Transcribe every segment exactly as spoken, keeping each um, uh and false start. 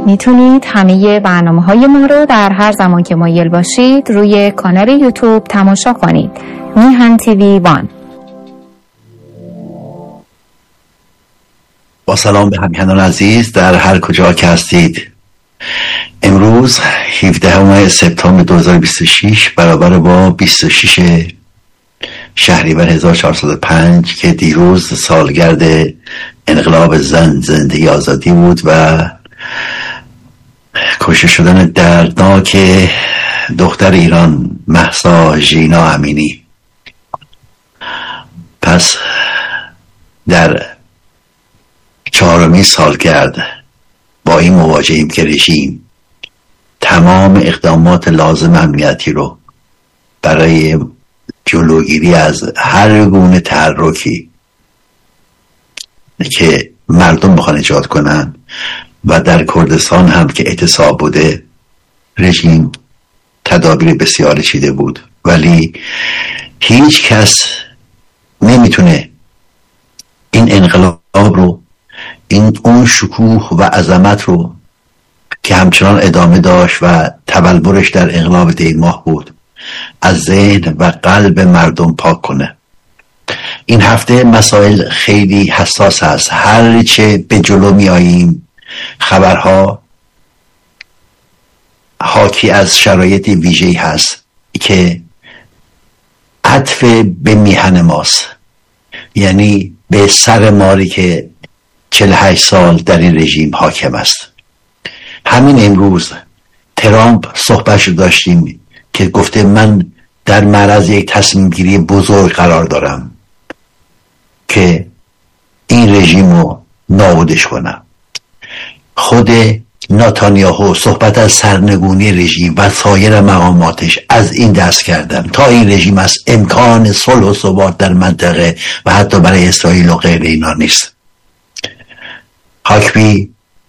میتونید همه برنامه های ما رو در هر زمان که مایل باشید روی کانال یوتیوب تماشا کنید. میهن تیوی وان. با سلام به همیهنان عزیز در هر کجا که هستید. امروز هفدهم سپتامبر دو هزار و بیست و شش برابر با بیست و شش شهریور هزار و چهارصد و پنج که دیروز سالگرد انقلاب زن زندگی آزادی بود و کشته شدن دردناک دختر ایران مهسا ژینا امینی. پس در چهارمین سالگرد با این مواجهیم که رژیم تمام اقدامات لازم امنیتی رو برای جلوگیری از هر گونه تحرکی که مردم بخوان ایجاد کنن و در کردستان هم که اعتصاب بوده رژیم تدابیر بسیاری چیده بود، ولی هیچ کس نمیتونه این انقلاب رو، این اون شکوه و عظمت رو که همچنان ادامه داشت و تبلورش در انقلاب دی ماه بود از ذهن و قلب مردم پاک کنه. این هفته مسائل خیلی حساس هست. هر چه به جلو می آییم خبرها حاکی از شرایط ویژه‌ای هست که عطف به میهن ماست، یعنی به سر ماری که چهل و هشت سال در این رژیم حاکم است. همین امروز ترامپ صحبتش داشتیم که گفته من در معرض یک تصمیم گیری بزرگ قرار دارم که این رژیم رو نابودش کنم. خود نتانیاهو صحبت از سرنگونی رژیم و سایر مقاماتش از این دست کردن تا این رژیم از امکان صلح و ثبات در منطقه و حتی برای اسرائیل و غیر اینا نیست. حاکمی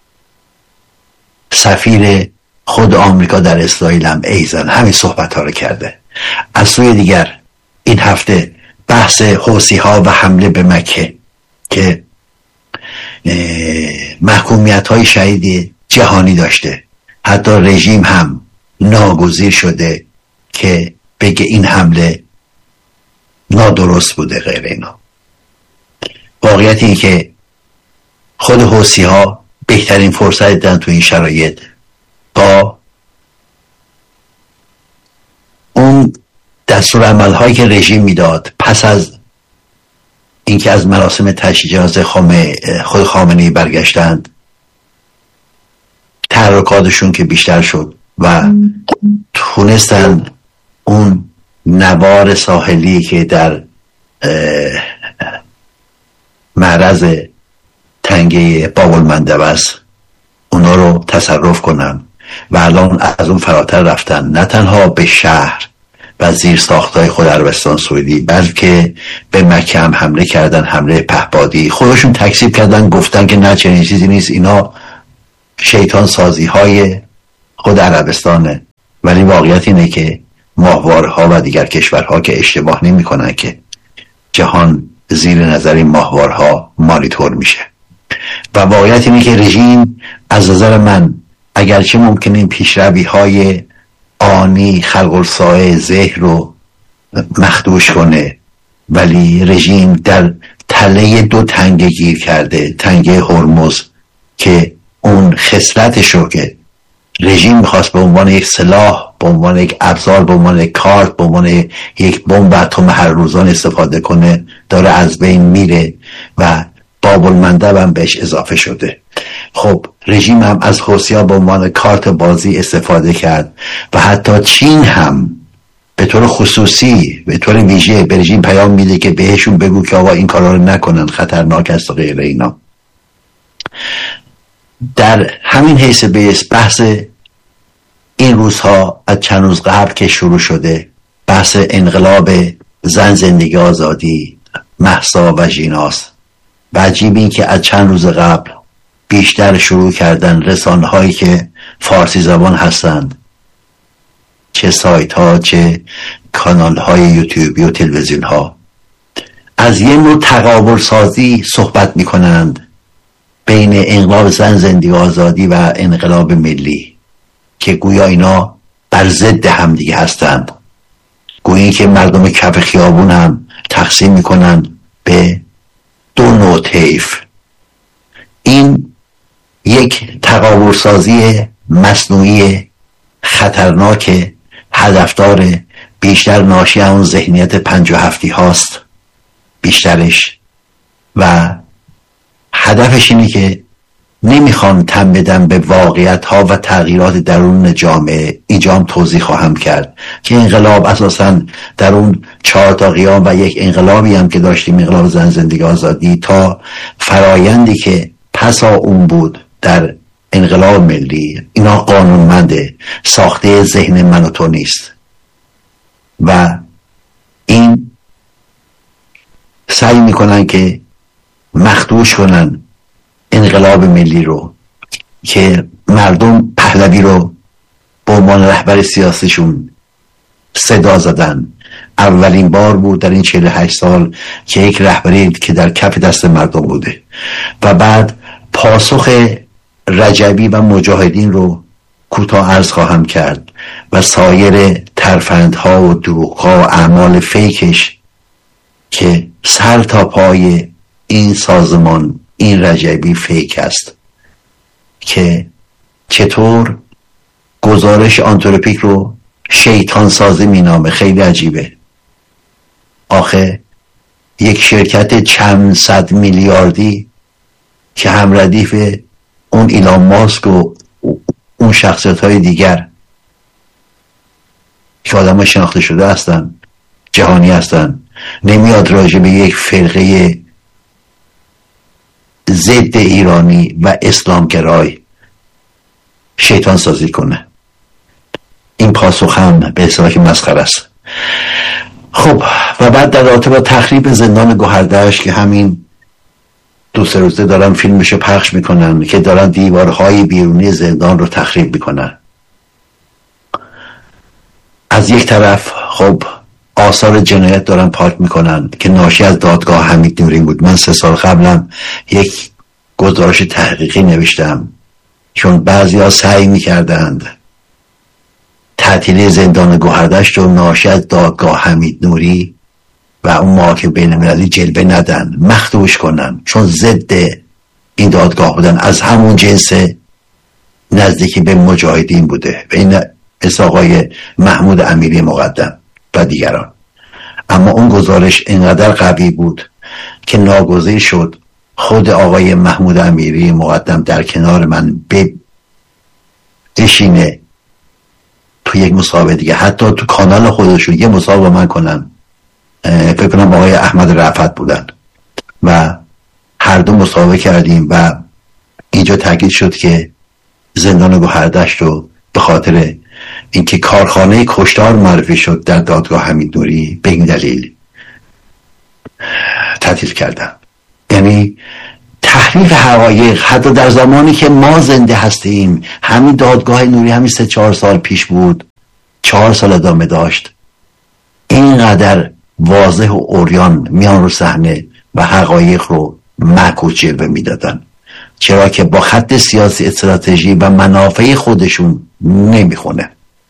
سفیر خود آمریکا در اسرائیل هم ایزن همین صحبت ها رو کرده. از سوی دیگر این هفته بحث حوثی ها و حمله به مکه که محکومیت های شدید جهانی داشته، حتی رژیم هم ناگزیر شده که بگه این حمله نادرست بوده غیر اینا. واقعیت این که خود حوثی ها بهترین فرصت دادن تو این شرایط با اون دستور عمل هایی که رژیم میداد پس از اینکه از مراسم تشییع جنازه خود خامنه‌ای برگشتند، تحرکاتشون که بیشتر شد و تونستن اون نوار ساحلی که در معرض تنگه باب المندب است اونا رو تصرف کنن و الان از اون فراتر رفتن، نه تنها به شهر و زیر ساختای خود عربستان سعودی بلکه به مکه هم حمله کردن، حمله پهپادی. خودشون تکذیب کردن، گفتن که نه چنین چیزی نیست، اینا شیطان سازی های خود عربستانه. ولی واقعیت اینه که ماهوارها و دیگر کشورها که اشتباه نمی کنن که جهان زیر نظر این ماهوارها مانیتور میشه و واقعیت اینه که رژیم از نظر من اگرچه ممکنه این پیشروی های آنی خلق الساعه ذهن رو مخدوش کنه، ولی رژیم در تله دو تنگه گیر کرده. تنگه هرمز که اون خصلتش رو که رژیم میخواست به عنوان یک سلاح، به عنوان یک ابزار، به عنوان یک کارت، به عنوان یک بمب اتم هر روزان استفاده کنه داره از بین میره و باب المندب هم بهش اضافه شده. خب رژیم هم از حوثی‌ها به عنوان کارت بازی استفاده کرد و حتی چین هم به طور خصوصی به طور ویژه به رژیم پیام میده که بهشون بگو که آقا این کارا رو نکنن، خطرناک است و غیره اینا. در همین حیث بیس بحث این روزها از چند روز قبل که شروع شده، بحث انقلاب زن زندگی آزادی مهسا و ژیناست و عجیب این که از چند روز قبل بیشتر شروع کردن رسانه هایی که فارسی زبان هستند، چه سایت ها چه کانال های یوتیوبی و تلویزیون ها، از یه نوع تقابل سازی صحبت می کنند بین انقلاب زن زندگی آزادی و انقلاب ملی که گویا اینا بر ضد هم دیگه هستند، گویی که مردم کف خیابون هم تقسیم میکنن به دو نوع طیف. این یک تقابلسازی مصنوعی خطرناک هدفدار بیشتر ناشی از اون ذهنیت پنج و هفتی هاست بیشترش، و هدفش اینه که نمیخوان تن بدن به واقعیت ها و تغییرات درون جامعه. اینجا هم توضیح خواهم کرد که انقلاب اساساً در اون چهار تا قیام و یک انقلابی هم که داشتیم، انقلاب زن زندگی آزادی، تا فرایندی که پسا اون بود در انقلاب ملی، اینا قانونمنده، ساخته ذهن من و تو نیست. و این سعی میکنن که مخدوش کنن انقلاب ملی رو که مردم پهلوی رو به عنوان رهبر سیاسیشون صدا زدن. اولین بار بود در این چهل و هشت سال که یک رهبری که در کف دست مردم بوده. و بعد پاسخ رجبی و مجاهدین رو کوتاه عرض خواهم کرد و سایر ترفندها و دروغها و اعمال فیکش که سر تا پای این سازمان، این رجبی فیک است، که چطور گزارش آنتروپیک رو شیطان سازی می نامه. خیلی عجیبه. آخه یک شرکت چند صد میلیاردی که هم ردیف اون ایلان ماسک و اون شخصیت های دیگر که آدم ها شناخته شده هستن، جهانی هستن، نمیاد راجع به یک فرقه ضد ایرانی و اسلامگرای شیطان سازی کنه. این پاسخ هم به اصطلاح مسخره است. خب و بعد در رابطه با تخریب زندان گوهردشت که همین دو سه روزه دارن فیلمشو پخش میکنن که دارن دیوارهای بیرونی زندان رو تخریب میکنن. از یک طرف خب آثار جنایت دارن پاک میکنن که ناشی از دادگاه حمید نوری بود. من سه سال قبلم یک گزارش تحقیقی نوشتم چون بعضی ها سعی میکردند تعطیلی زندان گوهردشت رو ناشی از دادگاه حمید نوری و اون محاکم بین المللی جلوه ندن، مخدوش کنن، چون ضد این دادگاه بودن. از همون جنس نزدیکی به مجاهدین بوده و این مثل آقای محمود امیری مقدم و دیگران. اما اون گزارش اینقدر قوی بود که ناگزیر شد خود آقای محمود امیری مقدم در کنار من بشینه تو یک مسابقه دیگه، حتی تو کانال خودشون یه مسابقه من کنن. فکر کنم آقای احمد رفعت بودن و هر دو مسابقه کردیم و اینجا تاکید شد که زندان گوهردشت رو به خاطر اینکه کارخانه کشتار معرفی شد در دادگاه حمید نوری به این دلیل تعطیل کردن. یعنی تحریف حقایق حتی در زمانی که ما زنده هستیم. همین دادگاه نوری همین سه چهار سال پیش بود، چهار سال ادامه داشت. اینقدر واضح و عریان میان رو صحنه و حقایق رو معکوس جلوه میدادن، چرا که با خط سیاسی، استراتژی و منافع خودشون نمیخونه.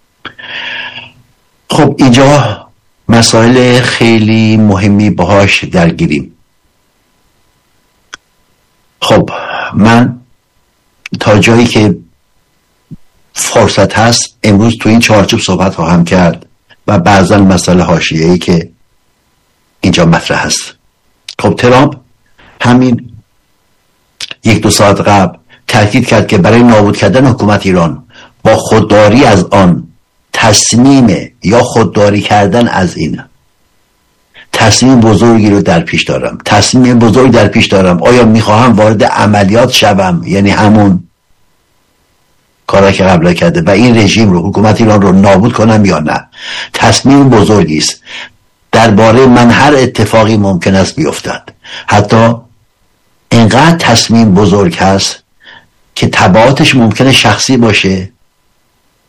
خب اینجا مسائل خیلی مهمی باهاش درگیریم. خب من تا جایی که فرصت هست امروز تو این چارچوب صحبت خواهم کرد و بعضا مسئله حاشیه‌ای که اینجا مطرح هست. خب ترامپ همین یک دو ساعت قبل تاکید کرد که برای نابود کردن حکومت ایران با خودداری از آن تصمیم یا خودداری کردن از این تصمیم بزرگی رو در پیش دارم. تصمیم بزرگ در پیش دارم. آیا میخواهم وارد عملیات شوم، یعنی همون کارا که قبلا کرده و این رژیم رو، حکومت ایران رو نابود کنم یا نه؟ تصمیم بزرگی است. درباره من هر اتفاقی ممکن است بیفتد. حتی اینقدر تصمیم بزرگ هست که تبعاتش ممکنه شخصی باشه،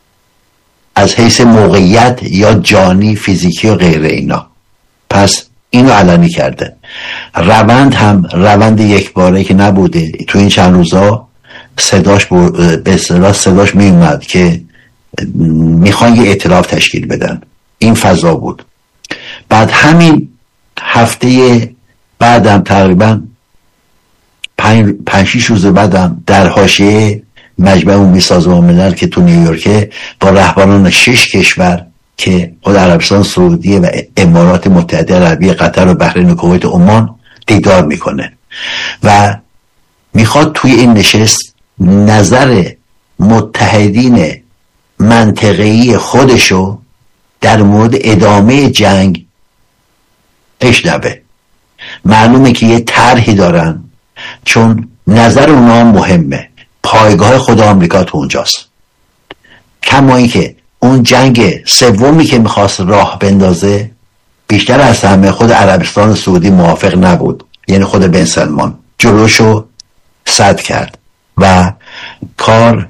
از حیث موقعیت یا جانی، فیزیکی و غیره اینا. پس اینو علنی کرده. روند هم روند یک باره که نبوده. تو این چند روزا صداش به اصطلاح صداش می اومد که میخوان یه ائتلاف تشکیل بدن. این فضا بود. بعد همین هفته بعدم تقریبا پنج پنج شیش روز بعدم در حاشیه مجمع عمومی سازمان ملل که تو نیویورک با رهبران شش کشور که خود عربستان سعودی و امارات متحده عربی، قطر و بحرین و کویت و عمان دیدار میکنه و میخواد توی این نشست نظر متحدین منطقه‌ای خودشو در مورد ادامه جنگ بشنوه. معلومه که یه طرحی دارن، چون نظر اونا مهمه. پایگاه خود آمریکا تو اونجاست. کما اینکه اون جنگ سومی که میخواست راه بندازه بیشتر از همه خود عربستان سعودی موافق نبود، یعنی خود بن سلمان جلوشو سد کرد و کار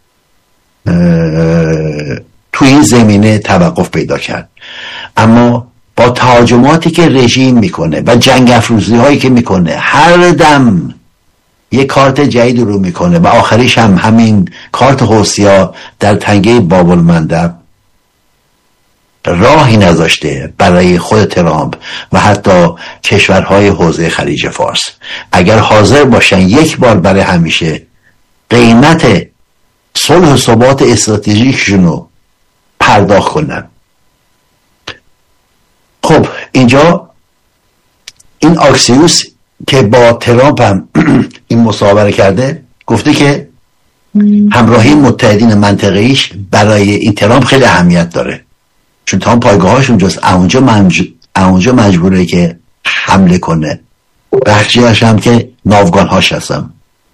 تو این زمینه توقف پیدا کرد. اما با تهاجماتی که رژیم میکنه و جنگ افروزی هایی که میکنه، هر دم یه کارت جدید رو میکنه و آخریش هم همین کارت حوثی‌ها در تنگه باب المندب راهی نذاشته برای خود ترامپ و حتی کشورهای حوزه خلیج فارس اگر حاضر باشن یک بار برای همیشه قیمت صلح و ثبات استراتژیکشون رو پرداخت کنن. خب اینجا این آکسیوس که با ترامپ هم این مصاحبه کرده گفته که همراهی متحدین منطقه‌ایش برای این ترامپ خیلی اهمیت داره، چون تمام پایگاهاش اونجاست. اونجا منج... اونجا مجبوره که حمله کنه. بخشیش هم که ناوگانهاش هستن.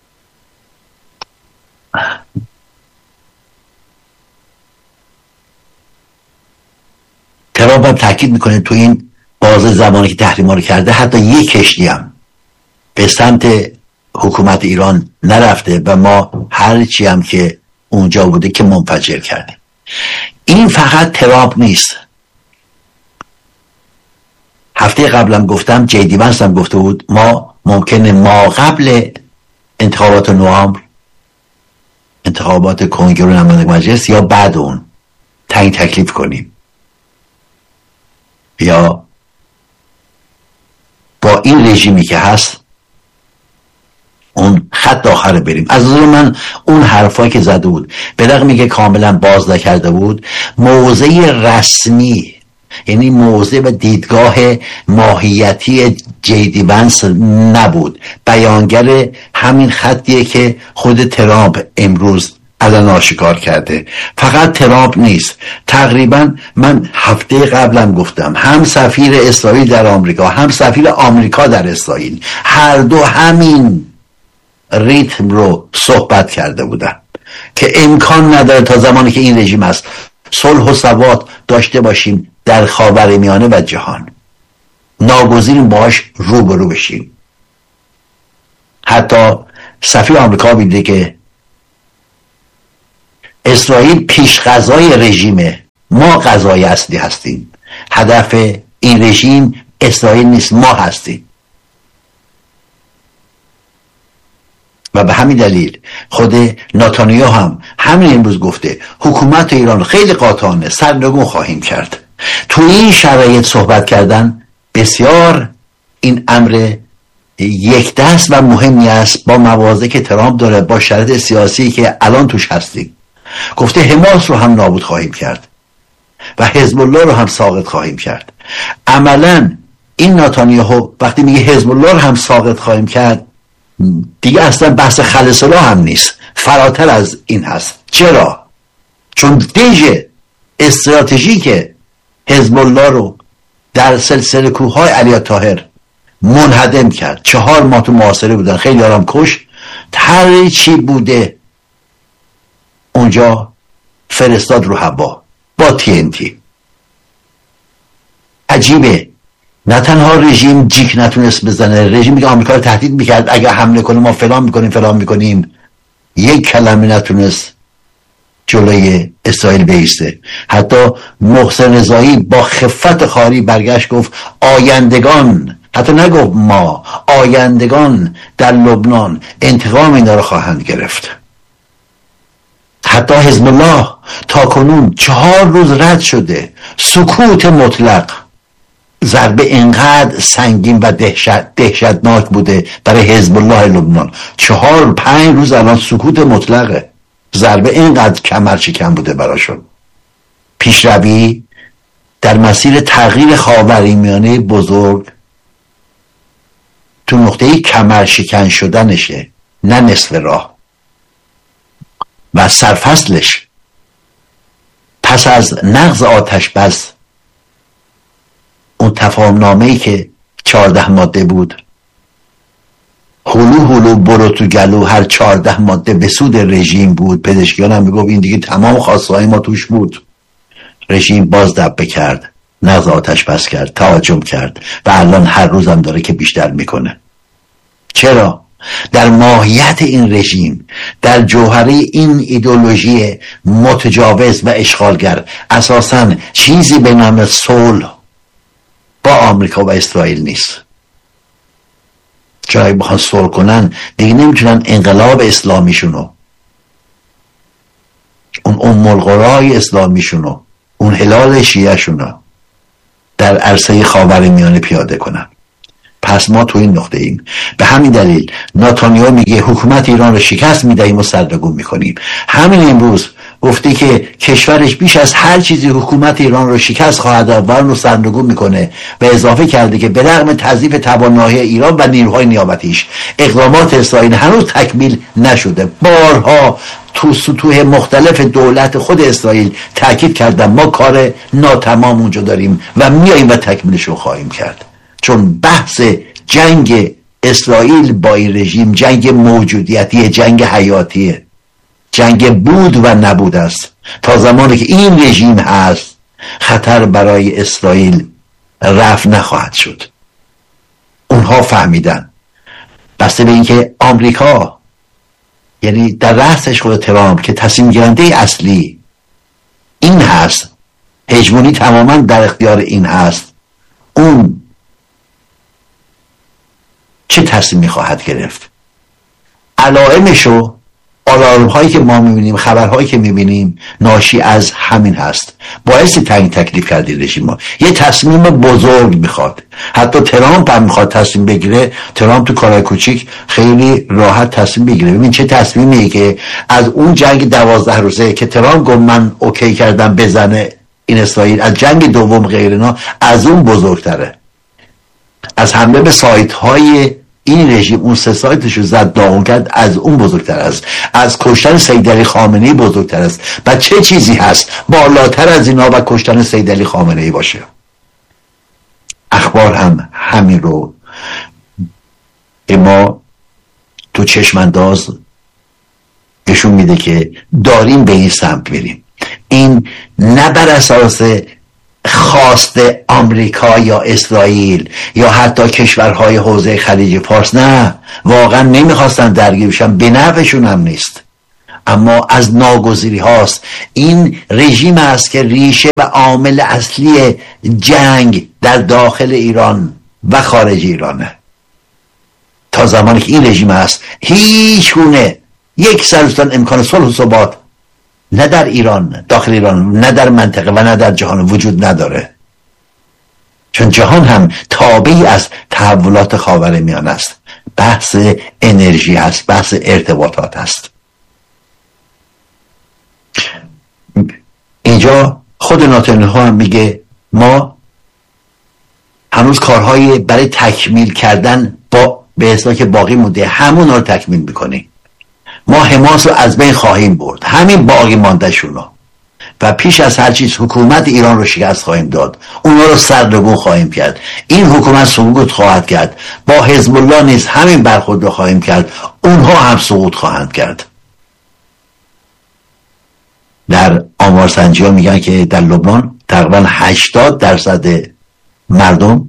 ترامپ هم تاکید میکنه تو این بازه زمانی که تحریما رو کرده حتی یک کشتی هم به سمت حکومت ایران نرفته و ما هر چی هم که اونجا بوده که منفجر کردیم. این فقط ترامپ نیست. هفته قبلم گفتم، جی دی ونس هم گفته بود ما ممکنه ما قبل انتخابات نوامبر، انتخابات کنگره نماینده مجلس، یا بعد اون تعیین تکلیف کنیم یا با این رژیمی که هست اون خط آخر بریم. از نظر من اون حرفایی که زده بود به رغمی که کاملا باز نکرده بود، موضع رسمی، یعنی موضع و دیدگاه ماهیتی جی دی ونس نبود. بیانگر همین خطیه که خود ترامپ امروز علن آشکار کرده. فقط ترامپ نیست، تقریبا من هفته قبلم گفتم هم سفیر اسرائیل در آمریکا هم سفیر آمریکا در اسرائیل هر دو همین ریتم رو صحبت کرده بودن که امکان نداره تا زمانی که این رژیم هست صلح و ثبات داشته باشیم در خاورمیانه و جهان. ناگزیریم باهاش روبرو بشیم. حتی سفیر آمریکا میگه که اسرائیل پیش غذای رژیمه، ما غذای اصلی هستیم. هدف این رژیم اسرائیل نیست، ما هستیم. و به همین دلیل خود نتانیاهو هم همین امروز گفته حکومت ایران خیلی قاطعانه سرنگون خواهیم کرد. تو این شرایط صحبت کردن بسیار این امر یک دست و مهمی است با مواضعی که ترامپ داره، با شرایط سیاسی که الان توش هستیم. گفته حماس رو هم نابود خواهیم کرد و حزب الله رو هم ساقط خواهیم کرد. عملا این نتانیاهو وقتی میگه حزب الله رو هم ساقط خواهیم کرد، دیگه اصلا بحث خلص هم نیست، فراتر از این هست. چرا؟ چون دژ استراتژیک حزب الله رو در سلسله کوههای علی طاهر منهدم کرد. چهار ماه تو محاصره بودن، خیلی آرام کش، هر چی بوده اونجا فرستاد رو هوا با تی ان تی. عجیبه، نه تنها رژیم جیک نتونست بزنه، رژیم میگه آمریکا رو تهدید میکرد اگه حمله کنه ما فلان میکنیم فلان میکنیم، یک کلمه نتونست جلوی اسرائیل بیسته. حتی محسن رضایی با خفت خاری برگشت گفت آیندگان، حتی نگفت ما، آیندگان در لبنان انتقام اینا رو خواهند گرفت. حتی حزب الله تا کنون چهار روز رد شده، سکوت مطلق. ضربه اینقدر سنگین و دهشت دهشتناک بوده برای حزب الله لبنان. چهار پنج روز الان سکوت مطلقه. ضربه اینقدر کمر شکن بوده براشون. پیشروی در مسیر تغییر خاورمیانه بزرگ تو نقطه کمر شکن شدنشه، نه نصف راه. و سرفصلش پس از نقض آتش بس، اون تفاهم نامه‌ای که چهارده ماده بود، هلو هلو برو تو گلو، هر چهارده ماده به سود رژیم بود. پزشکیان هم میگفت این دیگه تمام خواسته های ما توش بود. رژیم باز دبه کرد، نقض آتش بس کرد، تهاجم کرد و الان هر روزم داره که بیشتر میکنه. چرا؟ در ماهیت این رژیم، در جوهره این ایدئولوژی متجاوز و اشغالگر اساساً چیزی به نام صلح با آمریکا و اسرائیل نیست. چرا اگه بخوان صلح کنن دیگه نمیتونن انقلاب اسلامیشونو، اون ام القرای اسلامیشونو، اون هلال شیعهشونو در عرصه خاورمیانه پیاده کنن. پس ما تو این نقطه ایم. به همین دلیل نتانیاهو میگه حکومت ایران رو شکست میدهیم و سردرگم میکنیم. همین امروز گفته که کشورش بیش از هر چیزی حکومت ایران رو شکست خواهد داد و اون رو سردرگم میکنه و اضافه کرده که به رغم تضعیف توانایی ایران و نیروهای نیابتیش، اقدامات اسرائیل هنوز تکمیل نشده. بارها تو سطوح مختلف دولت خود اسرائیل تاکید کردن ما کار ناتمام اونجا داریم و میاییم و تکمیلش رو خواهیم کرد. چون بحث جنگ اسرائیل با این رژیم جنگ موجودیتی، جنگ حیاتیه، جنگ بود و نبود است. تا زمانی که این رژیم هست خطر برای اسرائیل رفع نخواهد شد. اونها فهمیدن، بسته به اینکه آمریکا، یعنی در رأسش خود ترامپ که تصمیم گیرنده اصلی این هست، هژمونی تماما در اختیار این هست، اون چه تصمیمی خواهد گرفت؟ علائمشو، آلارم هایی که ما میبینیم، خبرهایی که میبینیم ناشی از همین هست. باعث تنگ تکلیف کردی رژیم ما. یه تصمیم بزرگ میخواد. حتی ترامپ هم میخواد تصمیم بگیره. ترامپ تو کارهای کوچیک خیلی راحت تصمیم بگیره. ببین چه تصمیمیه که از اون جنگ دوازده روزه که ترامپ گفت من اوکی کردم بزنه این اسرائیل، از جنگ دوم غیرنا، از اون بزرگتره. از حمله به سایت های این رژیم، اون سه سایتش رو زد داغون کرد، از اون بزرگتر است. از کشتن سید علی خامنه‌ای بزرگتر است. و چه چیزی هست بالاتر از اینا و کشتن سید علی خامنه‌ای باشه؟ اخبار هم همین رو ما تو چشمانداز نشون میده که داریم به این سمت میریم. این نه بر اساس خواست آمریکا یا اسرائیل یا حتی کشورهای حوزه خلیج فارس، نه، واقعا نمیخواستن درگیر بشن، به نفعشون هم نیست، اما از ناگزیری هاست. این رژیم است که ریشه و عامل اصلی جنگ در داخل ایران و خارج ایرانه. تا زمانی که این رژیم هست هیچ گونه یک سرستان امکان صلح و ثبات نه در ایران، داخل ایران، نه در منطقه و نه در جهان وجود نداره. چون جهان هم تابعی از تحولات خاورمیانه است. بحث انرژی هست، بحث ارتباطات هست. اینجا خود نتانیاهو هم میگه ما هنوز کارهای برای تکمیل کردن با به حساب که باقی مونده همون رو تکمیل میکنیم. ما حماس رو از بین خواهیم برد، همین باقی مانده شونو، و پیش از هر چیز حکومت ایران رو شکست خواهیم داد، اونا رو سردرگم خواهیم کرد. این حکومت سقوط خواهد کرد. با حزب الله نیز همین برخورد رو خواهیم کرد، اونها هم سقوط خواهند کرد. در آمارسنجی ها میگن که در لبنان تقریبا هشتاد درصد مردم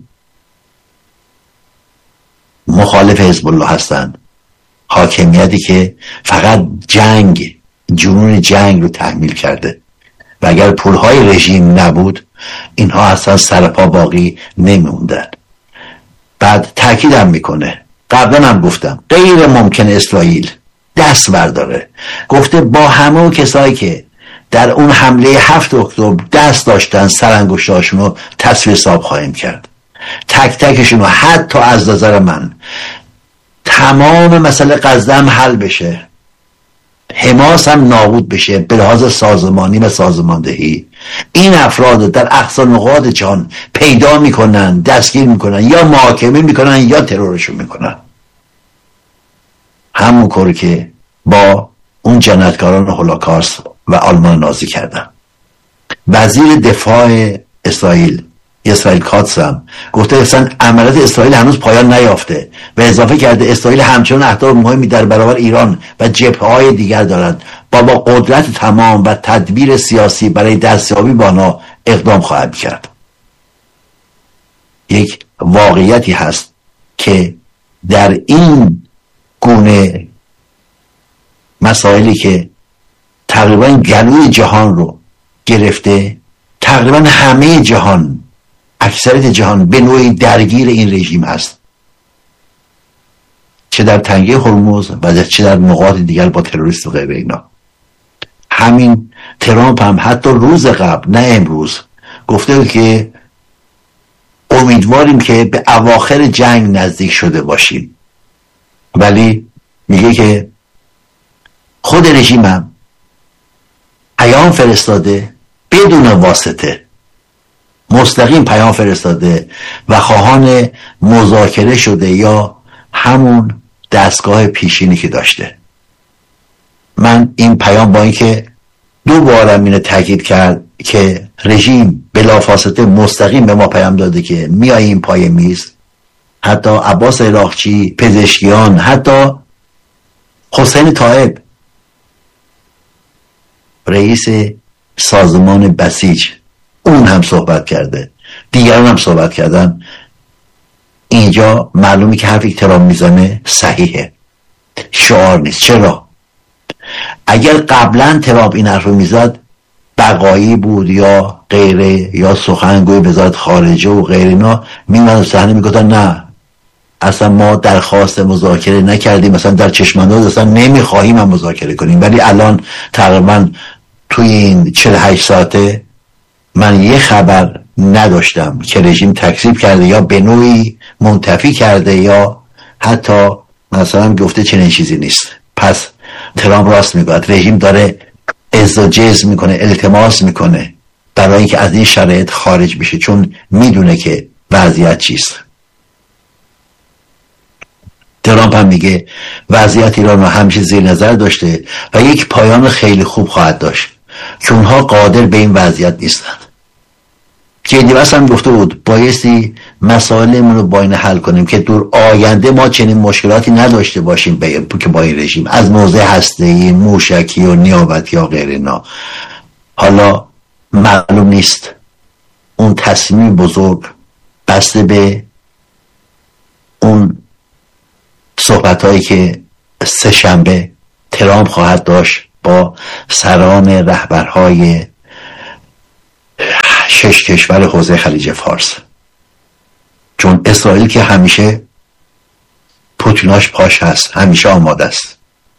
مخالف حزب الله هستند. حاکمیتی که فقط جنگ جنون جنگ رو تحمیل کرده و اگر پولهای رژیم نبود اینها اصلا سرپا باقی نمیموندن. بعد تاکیدم میکنه، قبلا هم گفتم غیر ممکن اسرائیل دست برداره. گفته با همه کسایی که در اون حمله هفت اکتبر دست داشتن سرانگشتاشون رو تصویر حساب خواهیم کرد، تک تکشون رو، حتی از نظر من تمام مسئله غزه هم حل بشه، حماس هم نابود بشه به لحاظ سازمانی و سازماندهی، این افراد در اقصی نقاط جهان پیدا میکنن، دستگیر میکنن، یا محاکمه میکنن یا ترورشون میکنن. همون کاری که با اون جنایتکاران هولوکاست و آلمان نازی کردن. وزیر دفاع اسرائیل اسرائیل کاتس هم گفته اصلا عملیات اسرائیل هنوز پایان نیافته و اضافه کرده اسرائیل همچنان اهداف مهمی در برابر ایران و جبهه‌های دیگر دارد با با قدرت تمام و تدبیر سیاسی برای دستیابی به آنها اقدام خواهد کرد. یک واقعیتی هست که در این گونه مسائلی که تقریبا گلوی جهان رو گرفته، تقریبا همه جهان، اکثریت جهان به نوعی درگیر این رژیم هست، چه در تنگه هرمز و چه در نقاط دیگر با تروریست و غیر اینا. همین ترامپ هم حتی روز قبل، نه امروز، گفته که امیدواریم که به اواخر جنگ نزدیک شده باشیم، ولی میگه که خود رژیم هم پیام فرستاده بدون واسطه، مستقیم پیام فرستاده و خواهان مذاکره شده یا همون دستگاه پیشینی که داشته. من این پیام با اینکه دو بارم اینو تاکید کرد که رژیم بلافاصله مستقیم به ما پیام داده که میاییم پای میز، حتی عباس عراقچی، پزشکیان، حتی حسین طایب رئیس سازمان بسیج، اون هم صحبت کرده، دیگران هم صحبت کردن. اینجا معلومی که حرفی که ترامپ میزنه صحیحه، شعار نیست. چرا؟ اگر قبلا ترامپ این حرف رو میزد، بقایی بود یا غیره، یا سخنگوی وزارت خارجه و غیره، اینا میمدن صحنه میگفتن نه اصلا ما درخواست مذاکره نکردیم، مثلا در چشمانداز اصلا نمیخواهیم هم مذاکره کنیم. ولی الان تقریبا توی این چهل و هشت ساعته من یه خبر نداشتم که رژیم تکذیب کرده یا به نوعی منتفی کرده یا حتی مثلا گفته چنین چیزی نیست. پس ترامپ راست میگه، رژیم داره عز و جز میکنه، التماس میکنه برای اینکه از این شرایط خارج بشه، چون میدونه که وضعیت چیست. ترامپ هم میگه وضعیت ایران رو همیشه زیر نظر داشته و یک پایان خیلی خوب خواهد داشت که اونها قادر به این وضعیت نیستن. جدی بس هم گفته بود بایستی مسائلمون رو با این حل کنیم که دور آینده ما چنین مشکلاتی نداشته باشیم که با این رژیم از موضع هسته‌ای، موشکی و نیابتی یا غیر اینا. حالا معلوم نیست اون تصمیم بزرگ بسته به اون صحبت‌هایی که سه شنبه ترامپ خواهد داشت با سران رهبرهای شش کشور حوزه خلیج فارس، چون اسرائیل که همیشه پوتیناش پاش هست، همیشه آماده است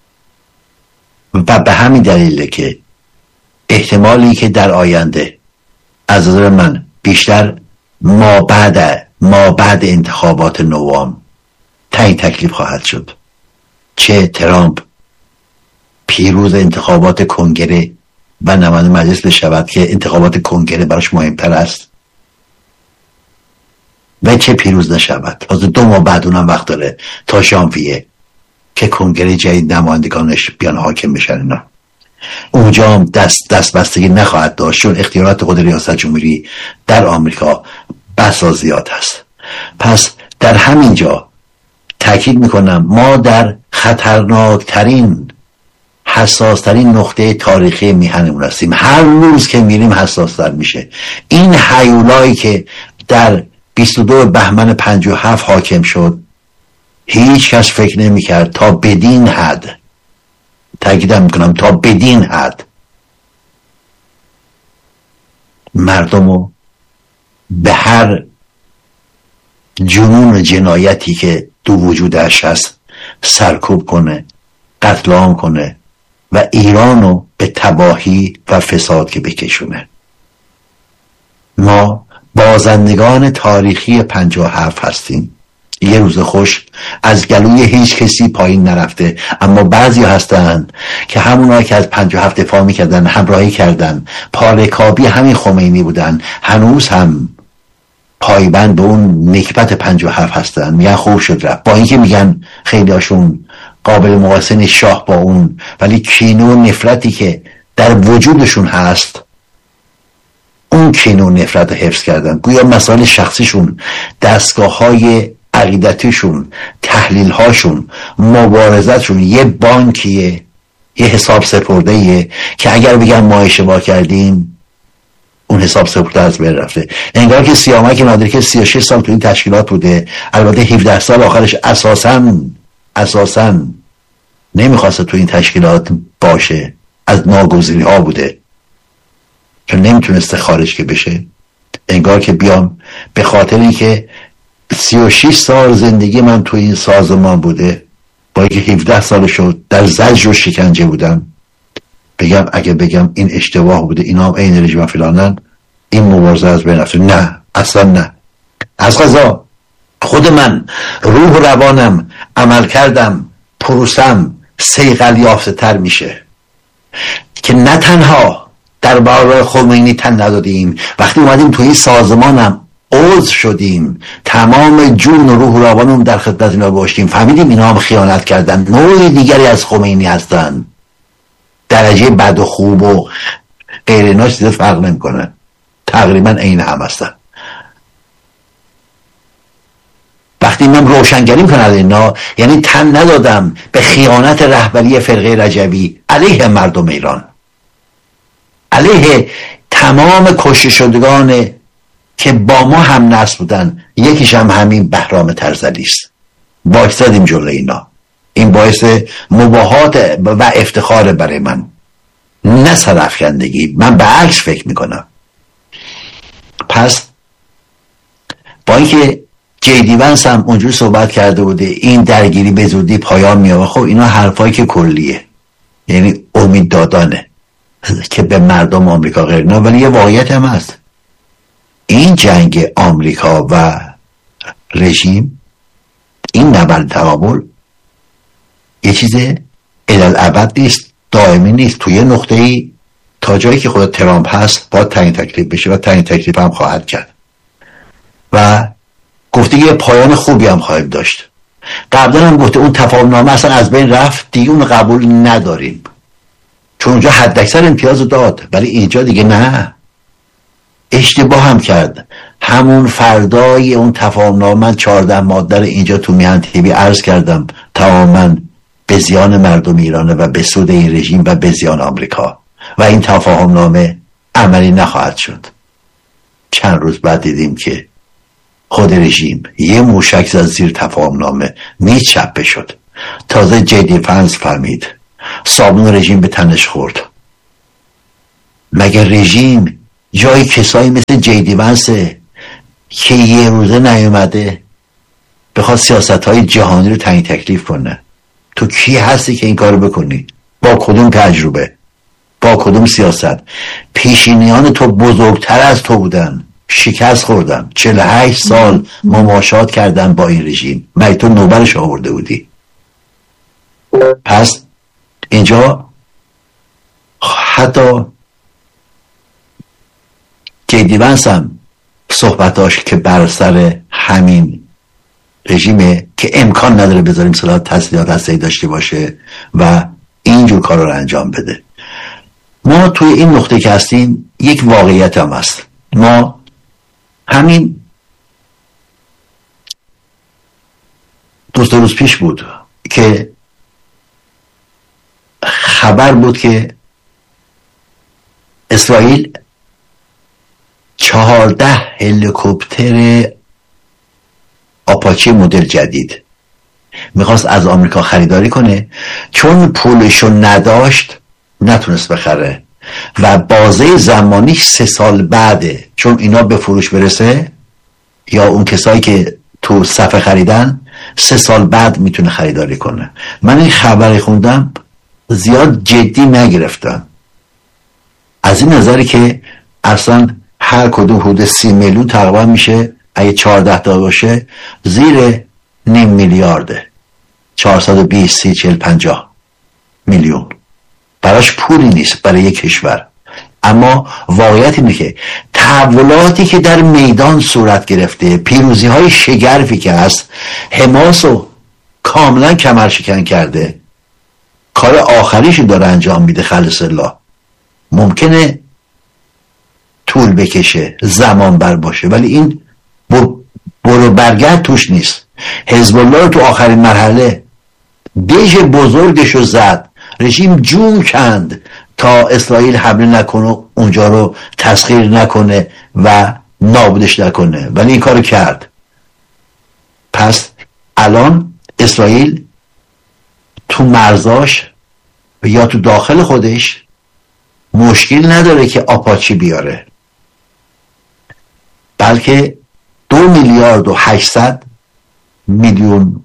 و به همین دلیله که احتمالی که در آینده از نظر من بیشتر ما بعد ما بعد انتخابات نوامبر تعیین تکلیف خواهد شد، چه ترامپ پیروز انتخابات کنگره و نماینده مجلس بشود که انتخابات کنگره براش مهمتر است، و چه پیروز نشود. تازه دو ماه بعد اونم وقت داره تا ژانویه که کنگره جدید نمایندگانش بیان حاکم بشن. اینا اونجا هم دست دست بستگی نخواهد داشت، چون اختیارات خود ریاست جمهوری در آمریکا بسا زیاد هست. پس در همین جا تاکید میکنم ما در خطرناکترین حساسترین نقطه تاریخی میهنمون هستیم. هر روز که میریم حساستر میشه. این هیولایی که در بیست و دو بهمن پنجاه و هفت حاکم شد، هیچ کس فکر نمیکرد تا بدین حد تأکیدم میکنم تا بدین حد مردم رو به هر جنون و جنایتی که دو وجودش هست سرکوب کنه، قتل عام کنه و ایران رو به تباهی و فساد که بکشونه. ما بازندگان تاریخی پنجاه و هفت هستیم. یه روز خوش از گلوی هیچ کسی پایین نرفته، اما بعضی هستند که همونایی که از پنجاه و هفت دفاع میکردن، همراهی کردن، پارکابی همین خمینی بودن، هنوز هم پایبند به اون نکبت پنجاه و هفت هستن. میگن خوب شد رفت، با اینکه میگن خیلی هاشون قابل مقایسه شاه با اون، ولی کینه و نفرتی که در وجودشون هست، اون کینه و نفرت رو حفظ کردن. گویا مسائل شخصیشون، دستگاه های عقیدتیشون، تحلیل هاشون، مبارزتشون یه بانکیه، یه حساب سپردهیه که اگر بگن ما اشتباه کردیم اون حساب سپرده از بین رفته. انگار که سیامک نادری که سی و شش سال تو این تشکیلات بوده، البته هفده سال آخرش اساساً اساساً نمیخواسته تو این تشکیلات باشه، از ناگزیری ها بوده که نمیتونسته خارج که بشه. انگار که بیام به خاطر اینکه سی و شش سال زندگی من تو این سازمان بوده، با اینکه هفده سال شد در زجر و شکنجه بودم، بگم اگه بگم این اشتباه بوده، اینا هم این رژیم فلانن، این مبارزه از بین رفته. نه، اصلا نه. از قضا خود من روح و روانم، عمل کردم، پروسم صیقل یافته تر میشه که نه تنها در برابر خمینی تن ندادیم، وقتی اومدیم توی سازمانم عضو شدیم، تمام جون و روح و روانم در خدمت اینا باشیم، فهمیدیم اینا هم خیانت کردن، نوع دیگری از خمینی هستن، درجه بد و خوب و غیر اینا چیز فرق نمیکنه، تقریبا عین هم هستن. وقتی من روشنگری میکنم اینا، یعنی تن ندادم به خیانت رهبری فرقه رجبی علیه مردم ایران، علیه تمام کشته شدگان که با ما هم نسل بودن. یکیش هم همین بهرام ترزلی است. باعث دادیم جلوی اینا. این باعث مباهات و افتخار برای من، نه سرافکندگی. من به عکس فکر میکنم. پس با اینکه جیدی ونس هم اونجور صحبت کرده بوده این درگیری به زودی پایان میاره، خب اینا حرفایی که کلیه، یعنی امید دادانه که به مردم آمریکا غیر نه، ولی یه واقعیت هم هست. این جنگ آمریکا و رژیم، این نبرد تقابل یه چیز الالعبد نیست، دائمی نیست. توی یه نقطه ای تا جایی که خود ترامپ هست باید تعیین تکلیف بشه و تعیین تکلیف هم خواهد کرد و گفته یه پایان خوبی هم خواهیم داشت. قبلا هم گفته اون تفاهم نامه اصلا از بین رفت، دیگه اون قبول نداریم، چون اونجا حد اکثر امتیاز داد، ولی اینجا دیگه نه. اشتباه هم کرد. همون فردای اون تفاهم نامه من چهارده ماده رو اینجا تو میهن تیوی عرض کردم، تماما به زیان مردم ایرانه و به سود این رژیم و به زیان آمریکا، و این تفاهم نامه عملی نخواهد شد. چند روز بعد دیدیم که خود رژیم یه موشک زد زیر تفاهم نامه، میچپه شد. تازه جیدی ونس فهمید، صابون رژیم به تنش خورد. مگه رژیم جای کسایی مثل جیدی ونسه که یه روزه نیومده بخواد سیاست های جهانی رو تعیین تکلیف کنه؟ تو کی هستی که این کارو بکنی؟ با کدوم تجربه؟ با کدوم سیاست؟ پیشینیان تو بزرگتر از تو بودن، شکست خوردن، چهل و هشت سال مماشات کردن با این رژیم، مگه تو نوبرش آورده بودی؟ پس اینجا حتی جیدی ونس هم صحبتاش که بر سر همین رژیمه که امکان نداره بذاریم سلاح تسلیحات هسته‌ای داشته باشه و اینجور کار رو انجام بده. ما توی این نقطه که هستیم یک واقعیت هم هست. ما همین دو سه روز پیش بود که خبر بود که اسرائیل چهارده هلیکوپتر آپاچی مدل جدید میخواست از آمریکا خریداری کنه، چون پولشو نداشت نتونست بخره و بازه زمانیش سه سال بعده، چون اینا به فروش برسه یا اون کسایی که تو صفحه خریدن سه سال بعد میتونه خریداری کنه. من این خبری خوندم زیاد جدی نگرفتم، از این نظری که اصلا هر کدوم حدود سی میلیون تقریبا میشه، اگه چهارده تا باشه زیر نیم میلیارده، چهارصد و بیست سی چهل پنجاه میلیون براش پولی نیست برای یک کشور. اما واقعیت اینه که تحولاتی که در میدان صورت گرفته، پیروزی های شگرفی که هست، حماس رو کاملا کمرشکن کرده، کار آخریش داره انجام میده خالص الله. ممکنه طول بکشه، زمان بر باشه، ولی این برو برگرد توش نیست. حزب الله رو تو آخرین مرحله دژ بزرگش رو زد، رژیم جون کند تا اسرائیل حمله نکنه، اونجا رو تسخیر نکنه و نابودش نکنه، ولی این کارو کرد. پس الان اسرائیل تو مرزاش یا تو داخل خودش مشکل نداره که آپاچی بیاره، بلکه دو میلیارد و هشتصد میلیون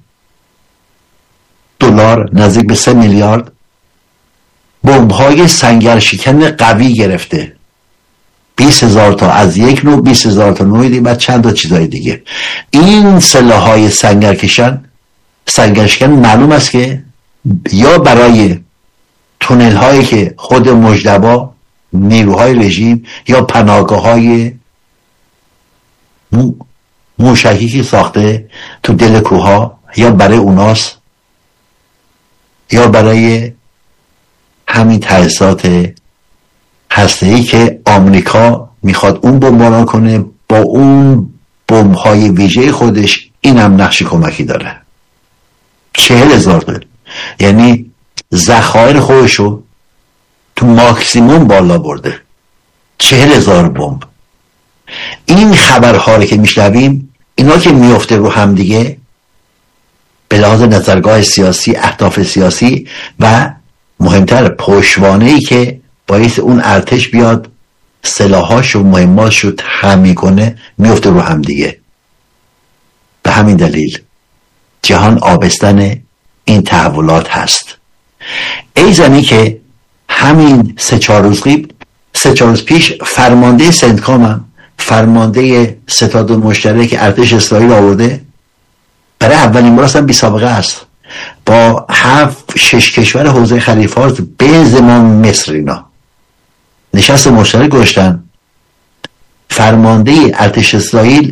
دلار، نزدیک به سه میلیارد بمب‌های سنگرشکن قوی گرفته، بیست هزار تا از یک نوع، بیست هزار تا نوع دیگه، بعد چند تا چیزای دیگه. این سلاح‌های سنگرکشن سنگرشکن معلوم است که یا برای تونل هایی که خود مجتبی نیروهای رژیم یا پناهگاه های موشکی که ساخته تو دل کوها، یا برای اوناست، یا برای همین تجهیزات هسته‌ای که آمریکا میخواد اون بمباران کنه با اون بمب‌های ویژه خودش. اینم نقش کمکی داره. چهل هزار تا، یعنی ذخایر خودشو تو ماکسیموم بالا برده. چهل هزار بمب. این خبرها رو که میشنویم، اینا که میفته رو هم دیگه به لحاظ نظرگاه سیاسی، اهداف سیاسی و مهمتر پشتوانه‌ای که باعث اون ارتش بیاد سلاحاش و مهماتش رو تامین کنه، میفته رو هم دیگه. به همین دلیل جهان آبستن این تحولات هست. ای زنی که همین سه چهار روز قبل سه چهار روز پیش فرمانده سنتکام هم، فرمانده ستاد مشترک ارتش اسرائیل آورده، برای اولین بار اصلا بی سابقه است، با هفت شش کشور حوزه خلیج به زمان مصر اینا نشست مشترک گذاشتن. فرمانده ارتش اسرائیل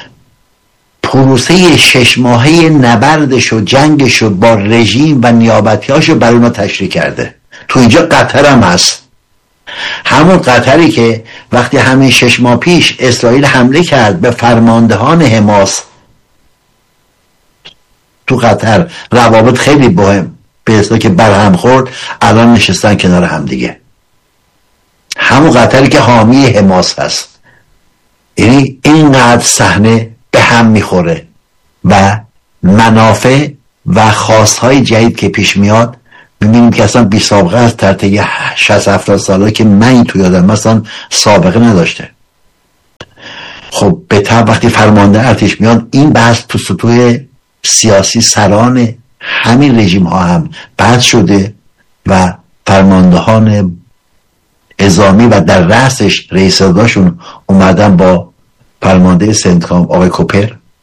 پروسه شش ماهه نبردش و جنگش و با رژیم و نیابتیاشو برای اونا تشریح کرده. تو اینجا قطر هم هست، همون قطری که وقتی همین شش ماه پیش اسرائیل حمله کرد به فرماندهان حماس تو قطر، روابط خیلی مهم به حساب که برهم خورد، الان نشستن کنار هم دیگه. همون قطری که حامی حماس هست. یعنی اینقدر صحنه به هم میخوره و منافع و خواستهای جدید که پیش میاد میبینیم که اصلا بی سابقه است. در طی شصت هفتاد ساله که من این تو یادم مثلا سابقه نداشته. خب به طب وقتی فرمانده ارتش میاد، این بحث تو سطوح سیاسی سران همین رژیم ها هم بحث شده و فرماندهان نظامی و در رأسش رئیس داشون اومدن با فرمانده سنتکام آقای کوپر